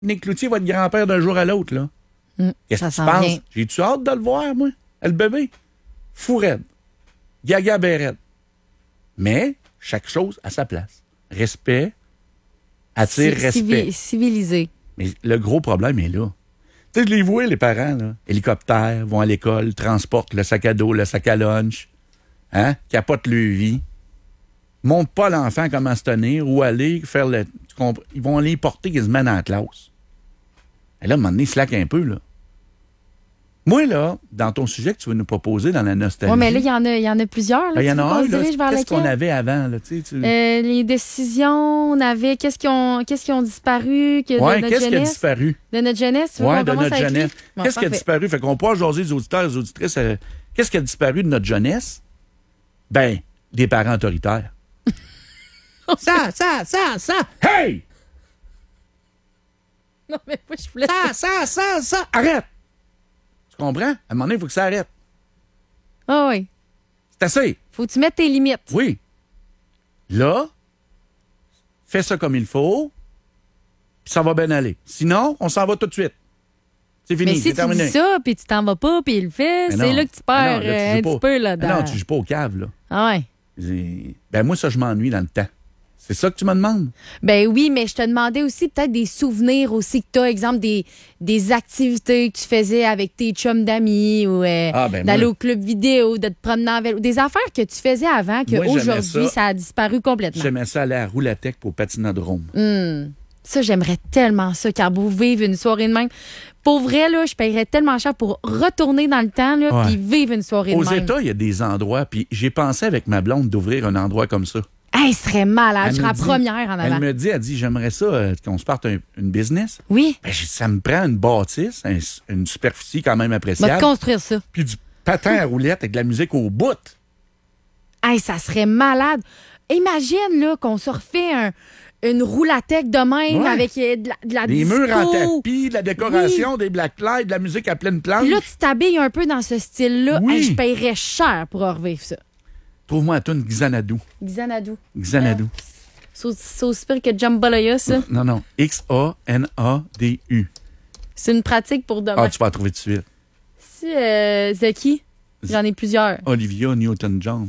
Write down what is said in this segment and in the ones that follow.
Nick Cloutier va être grand-père d'un jour à l'autre, là. Qu'est-ce que tu penses? Bien. J'ai-tu hâte de le voir, moi? Le bébé? Fou raide. Gaga béraide. Mais, chaque chose à sa place. Respect, attire respect. Civilisé. Mais le gros problème est là. Tu sais, je les vois, les parents, là. Hélicoptère, vont à l'école, transportent le sac à dos, le sac à lunch, hein? Capotent leur vie. Montrent pas l'enfant comment se tenir, où aller, faire le... Ils vont aller porter quasiment dans la classe. Et là, à un moment donné, slack un peu, là. Moi, là, dans ton sujet que tu veux nous proposer dans la nostalgie... Oui, mais là, il y en a plusieurs. Il y en a un, là. Qu'est-ce qu'on avait avant, là? Les décisions, on avait... Qu'est-ce qui ont disparu de notre qu'est-ce jeunesse? Qui a disparu? De notre jeunesse? Oui, de notre jeunesse. Bon, qu'est-ce qui a disparu? Fait qu'on pourra jaser les auditeurs et les auditrices. Qu'est-ce qui a disparu de notre jeunesse? Ben, des parents autoritaires. Ça! Hey! Non, mais moi, je voulais... Ça! Arrête! Tu comprends? À un moment donné, il faut que ça arrête. Ah oui. C'est assez. Faut que tu mettes tes limites. Oui. Là, fais ça comme il faut, puis ça va bien aller. Sinon, on s'en va tout de suite. C'est fini, c'est terminé. Mais si tu dis ça, puis tu t'en vas pas, puis il le fait, mais c'est non, là que tu perds un petit peu là-dedans. Non, tu joues pas au cave, là. Ah ouais. Ben moi, ça, je m'ennuie dans le temps. C'est ça que tu me demandes? Ben oui, mais je te demandais aussi peut-être des souvenirs aussi que tu as, exemple, des activités que tu faisais avec tes chums d'amis ou d'aller au club vidéo, de te promener en vélo, des affaires que tu faisais avant qu'aujourd'hui, ça a disparu complètement. J'aimais ça aller à Roulatec pour patinodrome. Ça, j'aimerais tellement ça, Carbo, vivre une soirée de même. Pour vrai, là, je paierais tellement cher pour retourner dans le temps là, puis vivre une soirée de même. Aux États, il y a des endroits, puis j'ai pensé avec ma blonde d'ouvrir un endroit comme ça. Hey, ce serait malade. Je serais la première en avant. Elle dit, j'aimerais ça qu'on se parte une business. Oui. Ben, ça me prend une bâtisse, une superficie quand même appréciable. Va te construire ça. Puis du patin à roulettes avec de la musique au bout. Hey, ça serait malade. Imagine là qu'on se refait une roulatec de même avec de la des disco. Des murs en tapis, de la décoration, des blacklights, de la musique à pleine planche. Puis là, tu t'habilles un peu dans ce style-là. Oui. Hey, je paierais cher pour revivre ça. Trouve-moi la toune Xanadu. Xanadu. C'est aussi pire que Jambalaya, ça? Non. Xanadu. C'est une pratique pour demain. Ah, tu vas la trouver tout de suite. C'est qui? J'en ai plusieurs. Olivia Newton-John.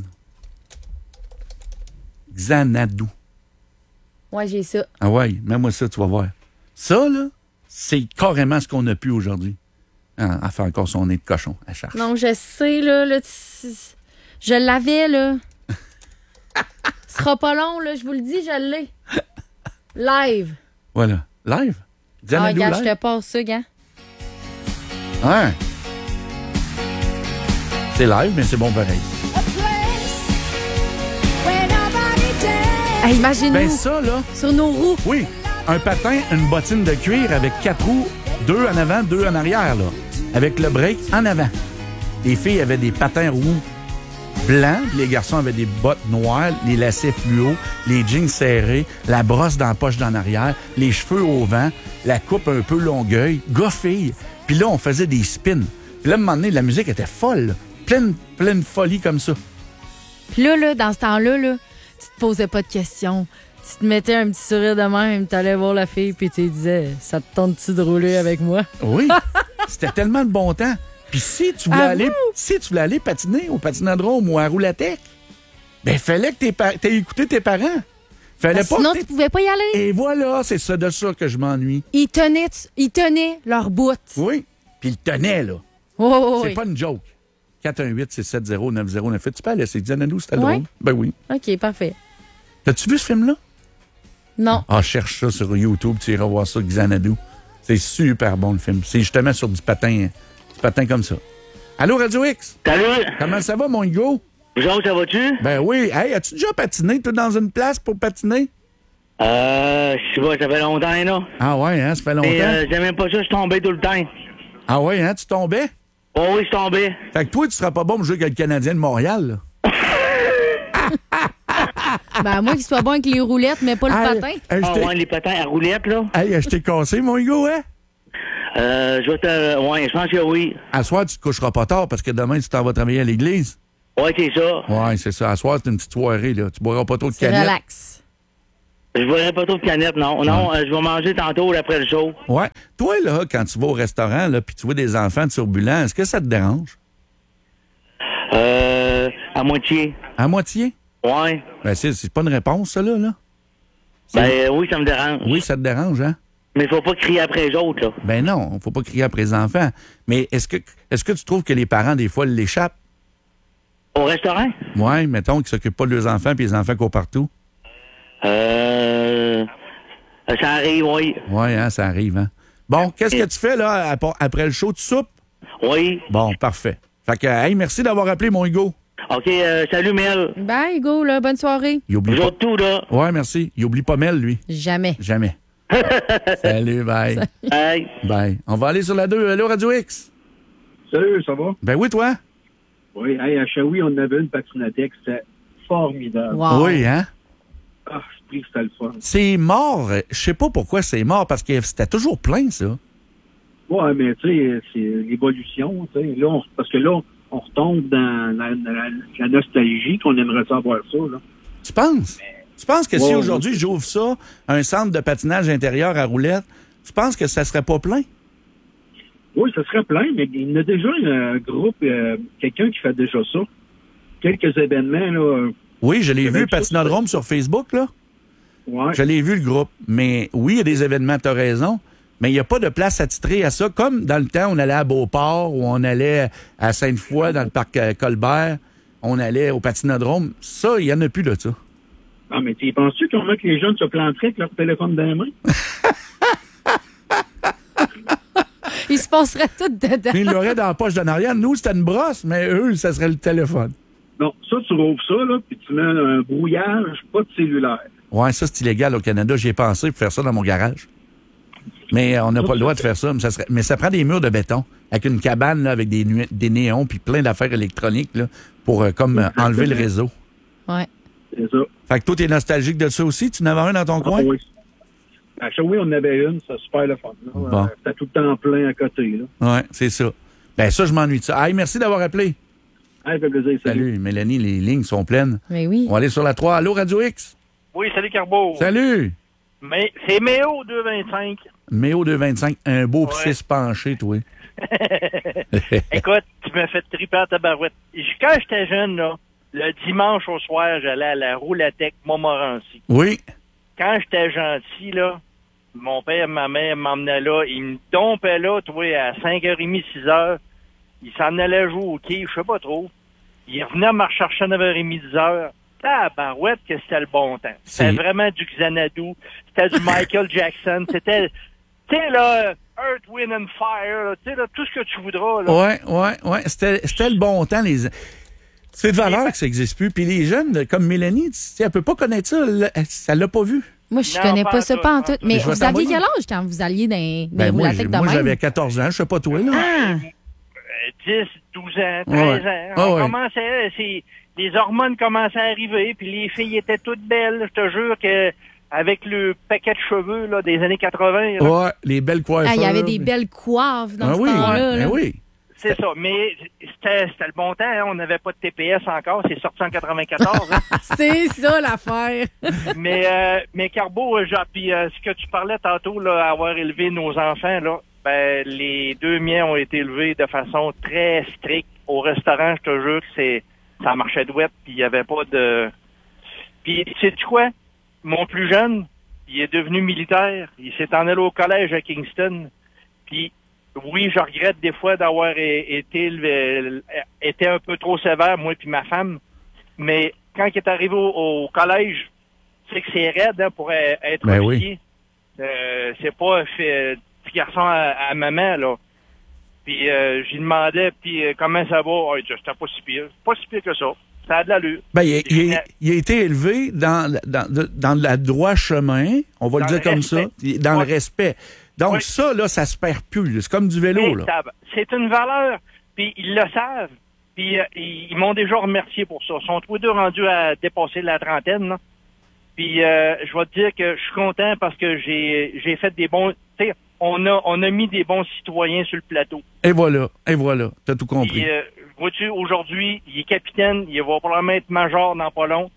Xanadu. Ouais, j'ai ça. Ah ouais, mets-moi ça, tu vas voir. Ça, là, c'est carrément ce qu'on a pu aujourd'hui. À faire encore son nez de cochon à charge. Non, je sais, là je l'avais, là. Ce sera pas long, là. Je vous le dis, je l'ai. Live. Voilà. Live? Xanadu gars, live? je te passe ça, gars. Ouais. C'est live, mais c'est bon pareil. Hey, imagine-nous. Ben ça, là. Sur nos roues. Oui. Un patin, une bottine de cuir avec 4 roues, 2 en avant, 2 en arrière, là. Avec le break en avant. Les filles avaient des patins roues blancs, les garçons avaient des bottes noires, les lacets fluo, les jeans serrés, la brosse dans la poche d'en arrière, les cheveux au vent, la coupe un peu longueuil, gars-filles. Puis là, on faisait des spins. Puis là, à un moment donné, la musique était folle, là. Pleine folie comme ça. Puis là, dans ce temps-là, là, tu te posais pas de questions. Tu te mettais un petit sourire de même, tu allais voir la fille, puis tu lui disais, ça te tente-tu de rouler avec moi? Oui, c'était tellement de bon temps. Puis si tu voulais aller patiner au patinodrome ou à Roulatec, ben fallait que t'aies écouté tes parents. Fallait pas sinon, tu pouvais pas y aller. Et voilà, c'est ça de ça que je m'ennuie. Ils tenaient leur bout. Oui, puis ils tenaient, là. C'est pas une joke. 418-670-9098. Tu peux aller, c'est Xanadu, c'était drôle. Ben oui. OK, parfait. T'as-tu vu ce film-là? Non. Ah, cherche ça sur YouTube, tu iras voir ça, Xanadu. C'est super bon, le film. C'est justement sur du patin comme ça. Allô, Radio X? Salut! Comment ça va, mon Hugo? Vous autres, ça va-tu? Ben oui. Hey, as-tu déjà patiné, toi, dans une place pour patiner? Je sais pas, ça fait longtemps, là. Ah ouais, hein, ça fait longtemps? Et j'aimais pas ça, je tombais tout le temps. Ah ouais, hein, tu tombais? Oh oui, je tombais. Fait que toi, tu seras pas bon pour jouer avec le Canadien de Montréal, là. Ben, à moins qu'il soit bon avec les roulettes, mais pas le patin. Ouais, les patins à roulettes, là. Hey, je t'ai cassé, mon Hugo, hein? Ouais, je pense que oui. À soir, tu te coucheras pas tard parce que demain, tu t'en vas travailler à l'église. Ouais, c'est ça. Ouais, c'est ça. À soir, c'est une petite soirée, là. Tu boiras pas trop de canettes. Relax. Je boirais pas trop de canettes, non. Non, je vais manger tantôt après le show. Ouais. Toi, là, quand tu vas au restaurant, là, puis tu vois des enfants turbulents, est-ce que ça te dérange? À moitié. À moitié? Ouais. Ben, c'est pas une réponse, ça, là? Ben oui, ça me dérange. Oui, ça te dérange, hein? Mais faut pas crier après les autres, là. Ben non, faut pas crier après les enfants. Mais est-ce que tu trouves que les parents, des fois, l'échappent? Au restaurant? Oui, mettons qu'ils s'occupent pas de leurs enfants puis les enfants courent partout. Ça arrive, oui. Oui, hein, ça arrive, hein. Bon, qu'est-ce que tu fais, là, après le show? Tu soupes? Oui. Bon, parfait. Fait que, hey, merci d'avoir appelé, mon Hugo. OK, salut, Mel. Bye, Hugo, là. Bonne soirée. Il oublie Vous pas... autres tout, là. Ouais, merci. Il oublie pas Mel, lui. Jamais. Jamais. Salut, bye. Hey. Bye. On va aller sur la 2. Allô, Radio X? Salut, ça va? Ben oui, toi? Oui, hey, à Shawi, on avait une patinothèque, c'était formidable. Wow. Oui, hein? Ah, je prie que c'était le fun. C'est mort. Je sais pas pourquoi c'est mort, parce que c'était toujours plein, ça. Ouais, mais tu sais, c'est l'évolution, tu sais. Là, parce que là, on retombe dans la nostalgie qu'on aimerait savoir ça, là. Tu penses? Tu penses que si Ouais, aujourd'hui j'ouvre ça, un centre de patinage intérieur à roulettes, tu penses que ça serait pas plein? Oui, ça serait plein, mais il y a déjà un groupe, quelqu'un qui fait déjà ça. Quelques événements, là. Oui, je l'ai vu, ça. Patinodrome sur Facebook, là. Ouais. Je l'ai vu, le groupe. Mais oui, il y a des événements, tu as raison, mais il n'y a pas de place attitrée à ça. Comme dans le temps, on allait à Beauport ou on allait à Sainte-Foy, dans le parc Colbert, on allait au Patinodrome. Ça, il n'y en a plus de ça. Ah, mais tu penses-tu comment que les jeunes se planteraient avec leur téléphone dans les mains? Ils se passeraient tout dedans. Ils l'auraient dans la poche d'en arrière. Nous, c'était une brosse, mais eux, ça serait le téléphone. Non, ça, tu rouvres ça, là, puis tu mets un brouillage, pas de cellulaire. Ouais, ça, c'est illégal au Canada. J'y ai pensé pour faire ça dans mon garage. Mais on n'a pas le droit de faire ça. Mais ça prend des murs de béton avec une cabane là, avec des néons puis plein d'affaires électroniques là, pour enlever le réseau. Ouais. C'est ça. Fait que toi, t'es nostalgique de ça aussi? Tu en avais un dans ton coin? Oui. À Shawi, on en avait une, c'est super le fun. Bon. C'était tout le temps plein à côté. Là. Ouais, c'est ça. Ben ça, je m'ennuie de ça. Hey, merci d'avoir appelé. Hey, ça fait plaisir. Salut, Mélanie, les lignes sont pleines. Mais oui. On va aller sur la 3. Allô, Radio X? Oui, salut Carbo. Salut! Mais c'est Méo 225. Méo 225, un beau Ouais. psy penché, toi. Écoute, tu m'as fait triper à ta barouette. Quand j'étais jeune, là, le dimanche au soir, j'allais à la Roulatec Montmorency. Oui. Quand j'étais gentil, là, mon père et ma mère m'emmenaient là. Ils me dompaient là, toi, à 5h30, 6h. Ils s'en allaient jouer au quai, je sais pas trop. Ils revenaient me rechercher à 9h30, 10h. Ah, barouette que c'était le bon temps. C'était vraiment du Xanadu. C'était du Michael Jackson. C'était, tu sais, là, Earth, Wind and Fire, là, tu sais, là, tout ce que tu voudras, là. Ouais. C'était le bon temps. C'est de valeur que ça n'existe plus. Puis les jeunes, comme Mélanie, elle peut pas connaître ça. Elle l'a pas vu. Moi, je Non, connais pas pas en ça, tout, pas en pas en tout. Mais Je vais vous aviez t'envoyer. quel âge quand vous alliez dans Ben, moi, roulatec de même? j'avais 14 ans. Je sais pas toi, là. Ah! 10, 12 ans, 13 Ouais. ans. Ah On ouais. commençait, les hormones commençaient à arriver, puis les filles étaient toutes belles. Je te jure que avec le paquet de cheveux là, des années 80, là, Ouais, les belles coiffures. Ah, il y avait des belles coiffes dans Ah ce oui, temps-là. ben là. oui. c'est ça. Mais c'était le bon temps. Hein. On n'avait pas de TPS encore. C'est sorti en 94. Hein. C'est ça l'affaire. mais Carbo, puis ce que tu parlais tantôt, là, avoir élevé nos enfants, là, ben les deux miens ont été élevés de façon très stricte. Au restaurant, je te jure que ça marchait douette, puis il n'y avait pas de... Puis, sais-tu quoi? Mon plus jeune, il est devenu militaire. Il s'est en allé au collège à Kingston. Puis, oui, je regrette des fois d'avoir été un peu trop sévère, moi puis ma femme. Mais quand il est arrivé au collège, c'est que c'est raide hein, pour être Ben officier. C'est pas petit garçon à maman, là. Puis j'y demandais, puis comment ça va? Oh, il dit, c'était pas si pire. Pas si pire que ça. Ça a de l'allure. Ben, il a été élevé dans le droit chemin, on va le dire comme ça, dans le respect. Donc ça, là, ça se perd plus. C'est comme du vélo, là. C'est une valeur, puis ils le savent. Puis ils m'ont déjà remercié pour ça. Ils sont tous deux rendus à dépasser la trentaine, là. Puis je vais te dire que je suis content parce que j'ai fait des bons... Tu sais, on a mis des bons citoyens sur le plateau. Et voilà, t'as tout compris. Puis, vois-tu, aujourd'hui, il est capitaine, il va probablement être major dans pas long.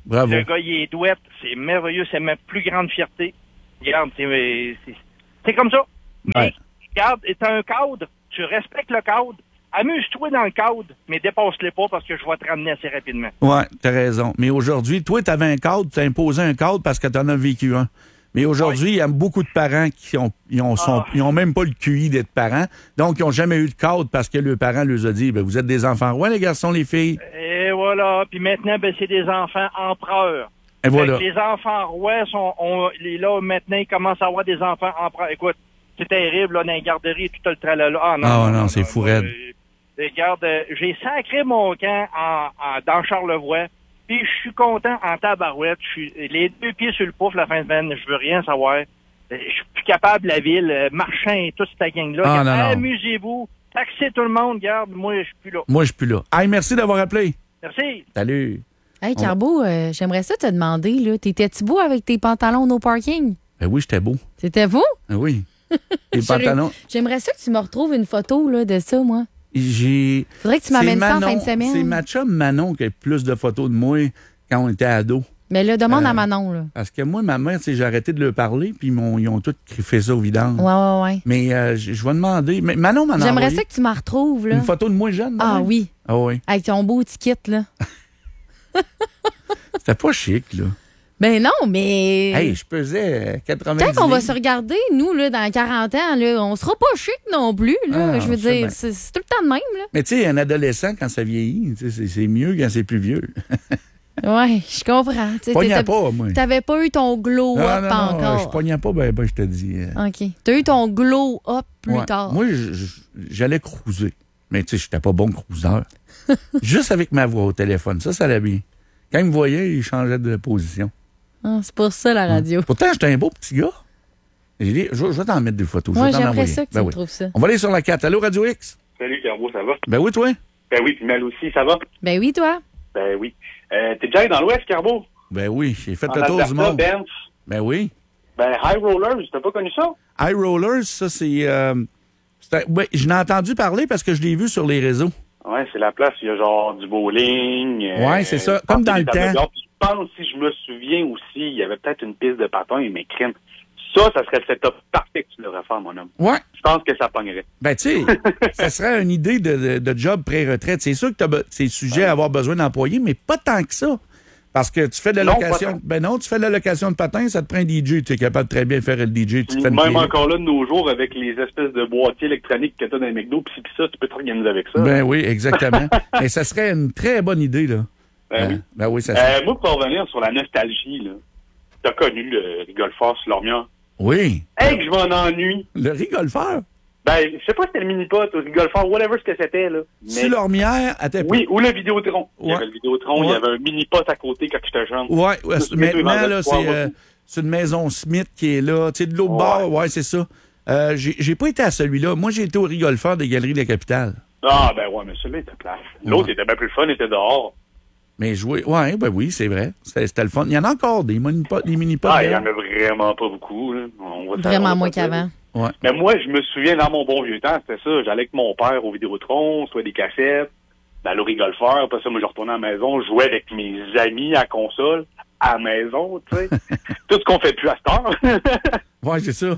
Bravo. Le gars, il est douette. C'est merveilleux. C'est ma plus grande fierté. Regarde, c'est comme ça. Mais, regarde, t'as un cadre. Tu respectes le cadre. Amuse-toi dans le cadre, mais dépasse-les pas parce que je vais te ramener assez rapidement. Ouais, t'as raison. Mais aujourd'hui, toi, t'avais un cadre, t'as imposé un cadre parce que t'en as vécu un. Mais aujourd'hui, il y a beaucoup de parents qui ont même pas le QI d'être parents, donc ils ont jamais eu de cadre parce que le parent leur a dit, vous êtes des enfants rois, les garçons, les filles. Et voilà. Puis maintenant, c'est des enfants empereurs. Et voilà. Les enfants rois là, maintenant, ils commencent à avoir des enfants empereurs. Écoute, c'est terrible, là, dans les garderies, tout le tralala. Ah non, c'est fou raide. Regarde, j'ai sacré mon camp dans Charlevoix. Puis je suis content en tabarouette. Je suis les 2 pieds sur le pouf la fin de semaine. Je veux rien savoir. Je suis plus capable de la ville. Marchand et toute cette gang-là. Amusez-vous. Taxez tout le monde. Regarde, moi, je suis plus là. Moi, je suis plus là. Hey, merci d'avoir appelé. Merci. Salut. Hey, Carbo, j'aimerais ça te demander, là. T'étais-tu beau avec tes pantalons no parking? Ben oui, j'étais beau. C'était beau? Ben oui. Les pantalons. J'aimerais ça que tu me retrouves une photo, là, de ça, moi. Faudrait que tu m'amènes ça en fin de semaine. C'est ma chum Manon qui a plus de photos de moi quand on était ados. Mais là, demande à Manon, là. Parce que moi, ma mère, j'ai arrêté de leur parler, puis ils ont tous fait ça au vidange. Ouais. Mais je vais demander. Mais Manon m'en a J'aimerais ça que tu m'en retrouves, là. Une photo de moi jeune, Ah oui. Ah oui. Avec ton beau ticket, là. C'était pas chic, là. Ben non, mais... Hey, je pesais 90 Quand on va se regarder, nous, là, dans 40 ans, là, on sera pas chic non plus, là. Je veux dire, c'est tout le temps de même, là. Mais tu sais, un adolescent, quand ça vieillit, c'est mieux quand c'est plus vieux. Oui, je comprends. Je pognais pas, moi. T'avais pas eu ton glow-up encore. Je pognais pas, ben, je te dis. OK. T'as eu ton glow-up plus tard. Moi, j'allais cruiser. Mais tu sais, j'étais pas bon cruiseur. Juste avec ma voix au téléphone, ça allait bien. Quand il me voyait, il changeait de position. Ah, c'est pour ça, la radio. Pourtant, j'étais un beau petit gars. J'ai dit, je vais t'en mettre des photos. Moi, j'aimerais ça que tu me trouves ça. On va aller sur la 4. Allô, Radio X? Salut, Carbo, ça va? Ben oui, toi? Ben oui, puis Mel aussi, ça va? Ben oui, toi? Ben oui. T'es déjà allé dans l'Ouest, Carbo? Ben oui, j'ai fait le tour du monde. Benz. Ben oui. Ben, High Rollers, t'as pas connu ça? High Rollers, ça, ouais, je n'ai entendu parler parce que je l'ai vu sur les réseaux. Ouais, c'est la place, il y a genre du bowling. Ouais, c'est ça, comme dans le temps. Je pense, si je me souviens aussi, il y avait peut-être une piste de patin, mais crème. Ça serait le setup parfait que tu devrais faire, mon homme. Ouais. Je pense que ça pognerait. Ben, tu sais, ça serait une idée de job pré-retraite. C'est sûr que c'est sujet à avoir besoin d'employés, mais pas tant que ça. Parce que tu fais de la location. Ben non, tu fais de la location de patins, ça te prend un DJ. Tu es capable de très bien faire le DJ. Tu te fais même encore là, de nos jours, avec les espèces de boîtiers électroniques que tu as dans les McDo, puis ça, tu peux t'organiser avec ça. Ben oui, exactement. Et ça serait une très bonne idée, là. Ben oui, ça serait. Moi, pour revenir sur la nostalgie, là, t'as connu le rigolfeur sur l'Ormière? Oui. Hey, que je m'en ennuie. Le rigolfeur? Ben, je sais pas si c'était le mini-pot, le rigolfeur, whatever ce que c'était, là. Sur l'Ormière, oui, ou le Vidéotron. Ouais. Il y avait le Vidéotron, il y avait un mini-pot à côté quand j'étais jeune. Ouais, maintenant, là, c'est une maison Smith qui est là. Tu sais, de l'autre bord, ouais, c'est ça. J'ai pas été à celui-là. Moi, j'ai été au rigolfeur des Galeries de la Capitale. Ah, ben ouais, mais celui-là était place. L'autre était bien plus fun, il était dehors. Mais jouer, ouais, ben oui, c'est vrai. C'était le fun. Il y en a encore des mini-pots. Ah, il y en a vraiment pas beaucoup, là. Vraiment moins qu'avant. Ouais. Mais moi, je me souviens, dans mon bon vieux temps, c'était ça. J'allais avec mon père au Vidéotron, soit des cassettes, dans le rigolfeur. Après ça, moi, je retournais à la maison, je jouais avec mes amis à la console, à la maison, tu sais. Tout ce qu'on fait plus à cette heure. Ouais, c'est ça.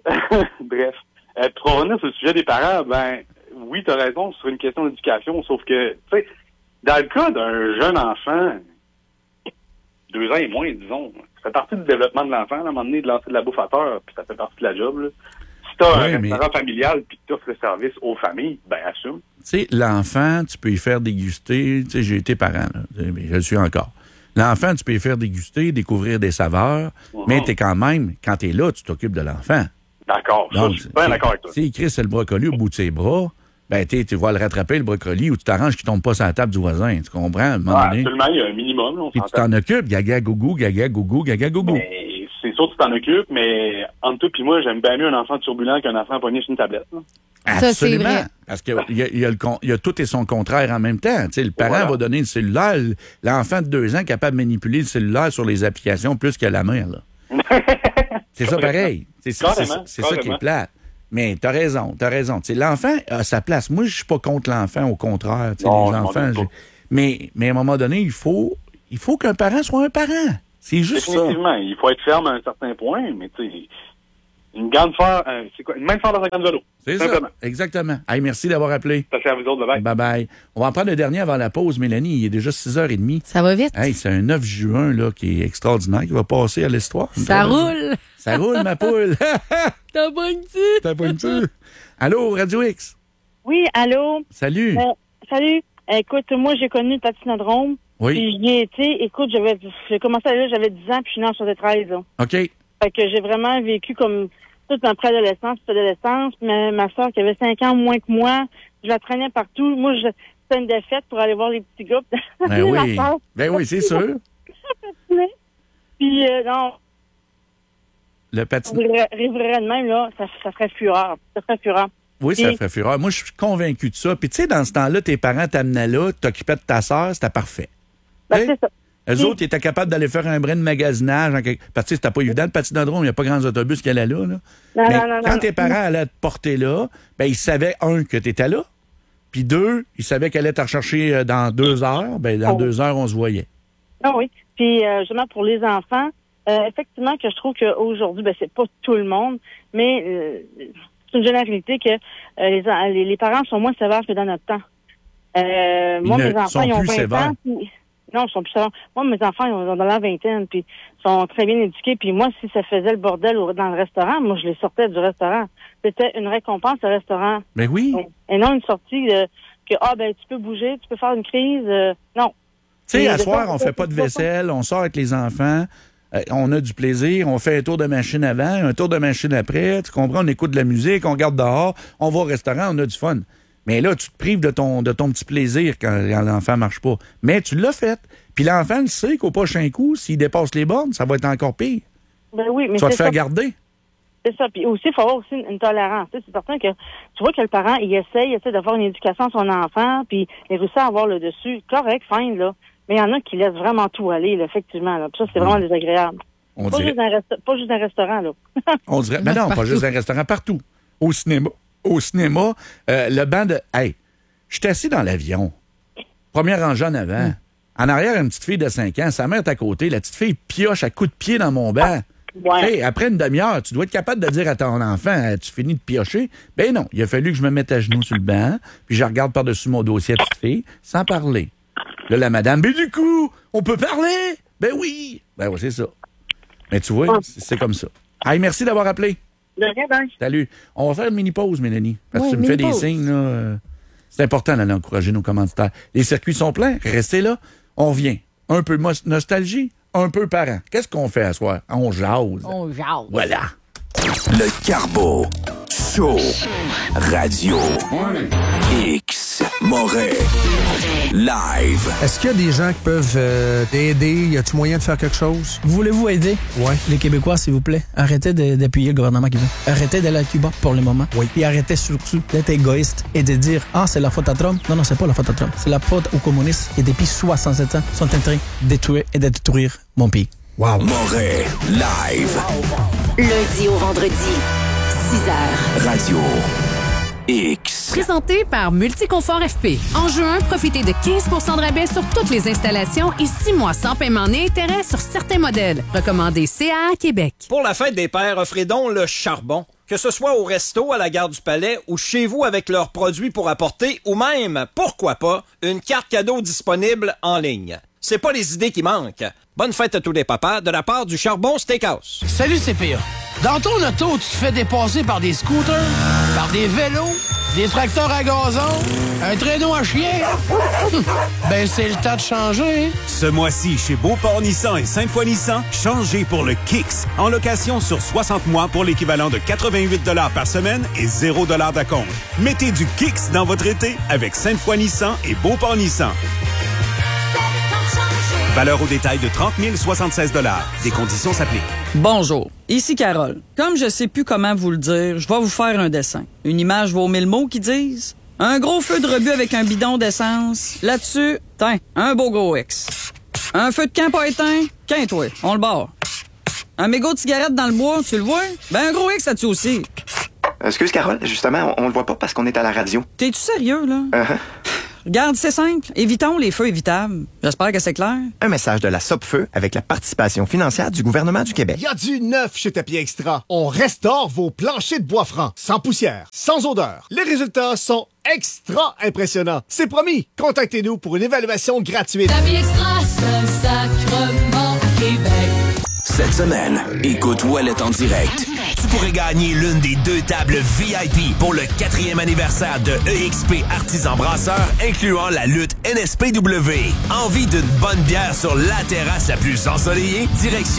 Bref. Pour revenir sur le sujet des parents, ben, oui, t'as raison, sur une question d'éducation, sauf que, tu sais, dans le cas d'un jeune enfant, 2 ans et moins, disons, ça fait partie du développement de l'enfant, à un moment donné, de lancer de la bouffe à terre, puis ça fait partie de la job, là. Si t'as un restaurant familial puis que tu offres le service aux familles, ben assume. Tu sais, l'enfant, tu peux y faire déguster, tu sais, j'ai été parent, là, mais je le suis encore. L'enfant, tu peux y faire déguster, découvrir des saveurs, mais t'es quand même, quand t'es là, tu t'occupes de l'enfant. D'accord, donc, je suis bien d'accord avec toi. Si Chris c'est le brocoli au bout de ses bras, ben tu vas le rattraper, le brocoli, ou tu t'arranges qu'il tombe pas sur la table du voisin, tu comprends? À un moment donné. Absolument, il y a un minimum. Là, puis tu t'en occupes, gaga, gougou, gaga, gougou, gaga, gougou. Mais c'est sûr que tu t'en occupes, mais entre toi et moi, j'aime bien mieux un enfant turbulent qu'un enfant pogné sur une tablette. Là. Ça, c'est vrai. Parce qu'il y a tout et son contraire en même temps. Tu sais, le parent va donner le cellulaire, l'enfant de 2 ans est capable de manipuler le cellulaire sur les applications plus que la mère. Là. C'est ça pareil. C'est ça qui est plate. Mais t'as raison. T'sais, l'enfant a sa place. Moi, je suis pas contre l'enfant, au contraire. Non, les enfants. Mais à un moment donné, il faut il faut qu'un parent soit un parent. C'est juste ça. Définitivement, il faut être ferme à un certain point, mais tu sais, une main de fer dans un gant de vélo. C'est simplement. Ça, exactement. Hey, merci d'avoir appelé. Merci à vous autres, bye-bye. Bye-bye. On va en prendre le dernier avant la pause, Mélanie. Il est déjà 6h30. Ça va vite. Hey, c'est un 9 juin là, qui est extraordinaire, qui va passer à l'histoire. Ça roule. Ça roule, ma poule. T'as pogné-tu? T'as pogné-tu? Allô, Radio X? Oui, allô? Salut. Salut. Écoute, moi, j'ai connu le patinodrome. Oui. Puis j'y ai été. Écoute, j'ai commencé à aller là, j'avais 10 ans, puis je suis née en 73. Là. OK. Fait que j'ai vraiment vécu comme toute ma préadolescence, adolescence. Ma soeur qui avait 5 ans moins que moi, je la traînais partout. Moi, c'était une défaite pour aller voir les petits gars. Ben oui. Ben oui, c'est sûr. Puis non. Le patin. Rêverait de même, là, ça ferait fureur. Ça ferait fureur. Oui, ça ferait fureur. Moi, je suis convaincu de ça. Puis, tu sais, dans ce temps-là, tes parents t'amenaient là, t'occupaient de ta sœur, c'était parfait. Ben, c'est ça. Eux autres, ils étaient capables d'aller faire un brin de magasinage. Parce que c'était pas évident, le patinodrome, il n'y a pas grands autobus qui allaient là. Non, quand tes parents allaient te porter là, ben ils savaient, un, que tu étais là, puis deux, ils savaient qu'elle allait te rechercher dans 2 heures. Ben dans 2 heures, on se voyait. Ah oui. Puis, justement, pour les enfants, effectivement, que je trouve qu'aujourd'hui, ben c'est pas tout le monde, mais c'est une généralité que les parents sont moins sévères que dans notre temps. Moi, mes enfants, ils ont 20 ans. Non, ils sont plus sévères. Moi, mes enfants, ils ont dans la vingtaine, puis ils sont très bien éduqués. Puis moi, si ça faisait le bordel dans le restaurant, moi, je les sortais du restaurant. C'était une récompense au restaurant. Ben oui. Et non une sortie tu peux bouger, tu peux faire une crise. Non. Tu sais, à soir, on fait pas de vaisselle, on sort avec les enfants, on a du plaisir, on fait un tour de machine avant, un tour de machine après, tu comprends, on écoute de la musique, on regarde dehors, on va au restaurant, on a du fun. Mais là, tu te prives de ton petit plaisir quand l'enfant marche pas. Mais tu l'as fait. Puis l'enfant le sait qu'au prochain coup, s'il dépasse les bornes, ça va être encore pire. Ben oui, mais tu vas te faire garder. C'est ça. Puis aussi, il faut avoir aussi une tolérance. Tu sais, c'est certain que tu vois que le parent, il essaie d'avoir une éducation à son enfant, puis il réussit à avoir le dessus. Correct, fine, là. Mais il y en a qui laissent vraiment tout aller, là, effectivement. Là. Puis ça, c'est vraiment désagréable. Pas juste un restaurant, là. On dirait. Mais non, pas juste un restaurant, partout. Au cinéma, le banc de. Hey, je suis assis dans l'avion. Première rangée en avant. En arrière, une petite fille de 5 ans. Sa mère est à côté. La petite fille pioche à coups de pied dans mon banc. Ouais. Hey, après une demi-heure, tu dois être capable de dire à ton enfant, tu finis de piocher. Ben non, il a fallu que je me mette à genoux sur le banc, puis je regarde par-dessus mon dossier à petite fille, sans parler. Là, la madame, mais du coup, on peut parler? Ben oui. Ben oui, c'est ça. Mais tu vois, c'est comme ça. Hey, merci d'avoir appelé. De rien, ben. Salut. On va faire une mini-pause, Mélanie. Parce que tu me fais des signes, là. C'est important d'aller encourager nos commanditaires. Les circuits sont pleins. Restez là. On revient. Un peu nostalgie, un peu parent. Qu'est-ce qu'on fait à soir? On jase. On jase. Voilà. Le Carbo Show Radio X Moret Live. Est-ce qu'il y a des gens qui peuvent t'aider? Y a-t-il moyen de faire quelque chose? Voulez-vous aider? Oui. Les Québécois, s'il vous plaît, arrêtez d'appuyer le gouvernement québécois. Arrêtez d'aller à Cuba pour le moment. Oui. Et arrêtez surtout d'être égoïste et de dire « Ah, c'est la faute à Trump ». Non, c'est pas la faute à Trump. C'est la faute aux communistes qui, depuis 67 ans, sont en train de détruire mon pays. Wow. Moret Live. Lundi au vendredi, 6h. Radio X. Présenté par Multiconfort FP. En juin, profitez de 15 % de rabais sur toutes les installations et 6 mois sans paiement ni intérêt sur certains modèles. Recommandé CA Québec. Pour la fête des pères, offrez donc le charbon. Que ce soit au resto, à la gare du Palais ou chez vous avec leurs produits pour apporter ou même, pourquoi pas, une carte cadeau disponible en ligne. C'est pas les idées qui manquent. Bonne fête à tous les papas de la part du Charbon Steakhouse. Salut CPA. Dans ton auto, tu te fais dépasser par des scooters, par des vélos, des tracteurs à gazon, un traîneau à chien. Ben, c'est le temps de changer. Ce mois-ci, chez Beauport Nissan et Sainte-Foy Nissan, changez pour le Kicks. En location sur 60 mois pour l'équivalent de 88 $ par semaine et 0 $ d'acompte. Mettez du Kicks dans votre été avec Sainte-Foy Nissan et Beauport Nissan. Valeur au détail de 30 076 $. Des conditions s'appliquent. Bonjour, ici Carole. Comme je sais plus comment vous le dire, je vais vous faire un dessin. Une image vaut 1000 mots qui disent un gros feu de rebut avec un bidon d'essence. Là-dessus, tiens, un beau gros X. Un feu de camp pas éteint, qu'un-toi, on le barre. Un mégot de cigarette dans le bois, tu le vois? Ben un gros X là-dessus aussi. Excuse Carole, justement, on le voit pas parce qu'on est à la radio. T'es-tu sérieux, là? Regarde, c'est simple. Évitons les feux évitables. J'espère que c'est clair. Un message de la Sopfeu avec la participation financière du gouvernement du Québec. Il y a du neuf chez Tapis Extra. On restaure vos planchers de bois franc, sans poussière, sans odeur. Les résultats sont extra impressionnants. C'est promis. Contactez-nous pour une évaluation gratuite. Tapis Extra, Saint-Sacrement, Québec. Cette semaine, écoute Ouellet en direct. Tu pourrais gagner l'une des 2 tables VIP pour le 4e anniversaire de EXP Artisan Brasseur, incluant la lutte NSPW. Envie d'une bonne bière sur la terrasse la plus ensoleillée? Direction